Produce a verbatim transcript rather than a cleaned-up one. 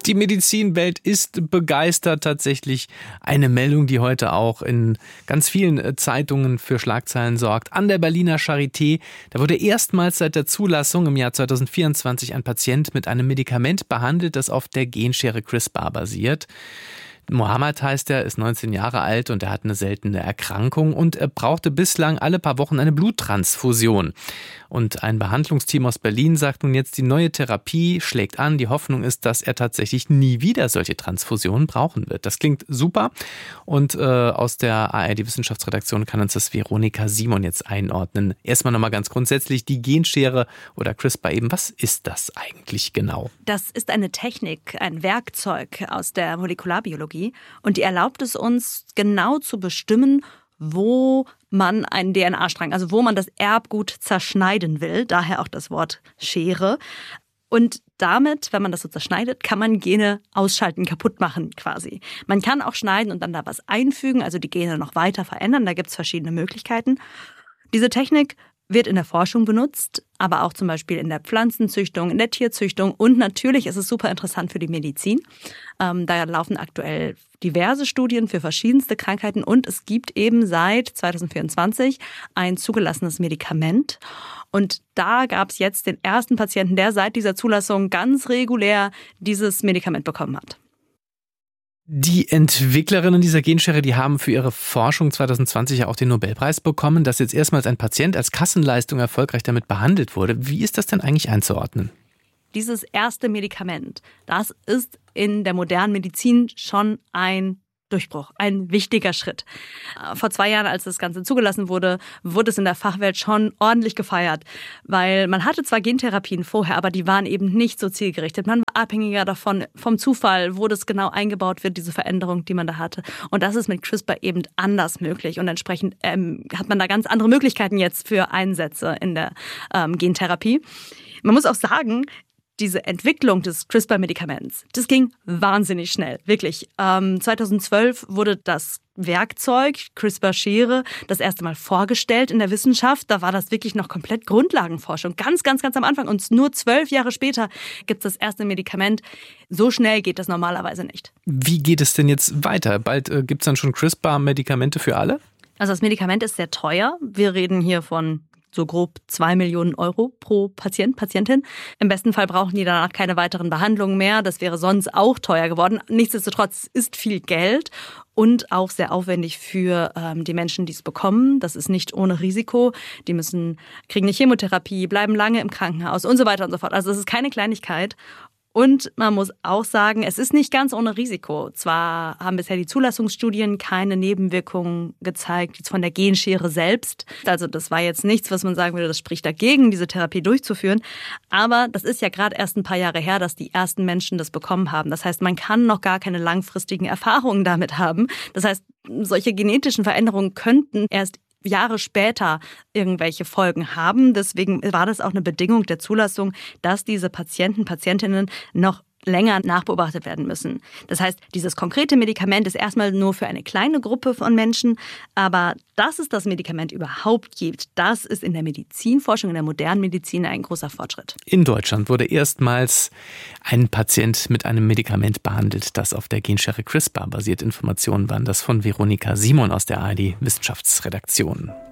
Die Medizinwelt ist begeistert. Tatsächlich eine Meldung, die heute auch in ganz vielen Zeitungen für Schlagzeilen sorgt. An der Berliner Charité, da wurde erstmals seit der Zulassung im Jahr zweitausendvierundzwanzig ein Patient mit einem Medikament behandelt, das auf der Genschere CRISPR basiert. Mohammed heißt er, ist neunzehn Jahre alt und er hat eine seltene Erkrankung und er brauchte bislang alle paar Wochen eine Bluttransfusion. Und ein Behandlungsteam aus Berlin sagt nun jetzt, die neue Therapie schlägt an. Die Hoffnung ist, dass er tatsächlich nie wieder solche Transfusionen brauchen wird. Das klingt super und äh, aus der A R D-Wissenschaftsredaktion kann uns das Veronika Simon jetzt einordnen. Erstmal nochmal ganz grundsätzlich die Genschere oder CRISPR eben. Was ist das eigentlich genau? Das ist eine Technik, ein Werkzeug aus der Molekularbiologie und die erlaubt es uns genau zu bestimmen, wo man einen D N A-Strang, also wo man das Erbgut zerschneiden will, daher auch das Wort Schere. Und damit, wenn man das so zerschneidet, kann man Gene ausschalten, kaputt machen quasi. Man kann auch schneiden und dann da was einfügen, also die Gene noch weiter verändern, da gibt es verschiedene Möglichkeiten. Diese Technik wird in der Forschung benutzt, aber auch zum Beispiel in der Pflanzenzüchtung, in der Tierzüchtung und natürlich ist es super interessant für die Medizin. Ähm, da laufen aktuell diverse Studien für verschiedenste Krankheiten und es gibt eben seit zweitausendvierundzwanzig ein zugelassenes Medikament. Und da gab es jetzt den ersten Patienten, der seit dieser Zulassung ganz regulär dieses Medikament bekommen hat. Die Entwicklerinnen dieser Genschere, die haben für ihre Forschung zweitausendzwanzig ja auch den Nobelpreis bekommen, dass jetzt erstmals ein Patient als Kassenleistung erfolgreich damit behandelt wurde. Wie ist das denn eigentlich einzuordnen? Dieses erste Medikament, das ist in der modernen Medizin schon ein Durchbruch, ein wichtiger Schritt. Vor zwei Jahren, als das Ganze zugelassen wurde, wurde es in der Fachwelt schon ordentlich gefeiert, weil man hatte zwar Gentherapien vorher, aber die waren eben nicht so zielgerichtet. Man war abhängiger davon, vom Zufall, wo das genau eingebaut wird, diese Veränderung, die man da hatte. Und das ist mit CRISPR eben anders möglich und entsprechend ähm, hat man da ganz andere Möglichkeiten jetzt für Einsätze in der ähm, Gentherapie. Man muss auch sagen, diese Entwicklung des CRISPR-Medikaments, das ging wahnsinnig schnell, wirklich. Ähm, zweitausendzwölf wurde das Werkzeug CRISPR-Schere das erste Mal vorgestellt in der Wissenschaft. Da war das wirklich noch komplett Grundlagenforschung, ganz, ganz, ganz am Anfang. Und nur zwölf Jahre später gibt es das erste Medikament. So schnell geht das normalerweise nicht. Wie geht es denn jetzt weiter? Bald äh, gibt es dann schon CRISPR-Medikamente für alle? Also das Medikament ist sehr teuer. Wir reden hier von so grob zwei Millionen Euro pro Patient, Patientin. Im besten Fall brauchen die danach keine weiteren Behandlungen mehr. Das wäre sonst auch teuer geworden. Nichtsdestotrotz ist viel Geld und auch sehr aufwendig für ähm, die Menschen, die es bekommen. Das ist nicht ohne Risiko. Die müssen kriegen eine Chemotherapie, bleiben lange im Krankenhaus und so weiter und so fort. Also es ist keine Kleinigkeit. Und man muss auch sagen, es ist nicht ganz ohne Risiko. Zwar haben bisher die Zulassungsstudien keine Nebenwirkungen gezeigt von der Genschere selbst. Also das war jetzt nichts, was man sagen würde, das spricht dagegen, diese Therapie durchzuführen. Aber das ist ja gerade erst ein paar Jahre her, dass die ersten Menschen das bekommen haben. Das heißt, man kann noch gar keine langfristigen Erfahrungen damit haben. Das heißt, solche genetischen Veränderungen könnten erst Jahre später irgendwelche Folgen haben. Deswegen war das auch eine Bedingung der Zulassung, dass diese Patienten, Patientinnen noch länger nachbeobachtet werden müssen. Das heißt, dieses konkrete Medikament ist erstmal nur für eine kleine Gruppe von Menschen, aber dass es das Medikament überhaupt gibt, das ist in der Medizinforschung, in der modernen Medizin ein großer Fortschritt. In Deutschland wurde erstmals ein Patient mit einem Medikament behandelt, das auf der Genschere CRISPR basiert. Informationen waren das von Veronika Simon aus der A R D-Wissenschaftsredaktion.